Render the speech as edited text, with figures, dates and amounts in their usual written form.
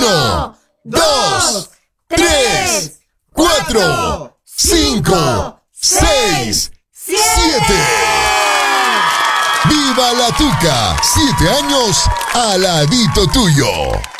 1, 2, 3, 4, 5, 6, 7. ¡Viva la Tuca! 7 años al ladito tuyo.